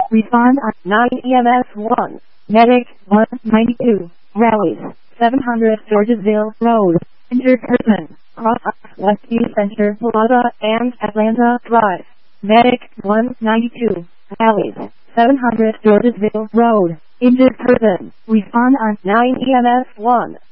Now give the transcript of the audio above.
Respond on 9 EMS 1. Medic 192. Rallies 700 Georgesville Road. Injured person. Cross Westview Center Plaza and Atlanta Drive. Medic 192. Rallies 700 Georgesville Road. Injured person. Respond on 9 EMS 1.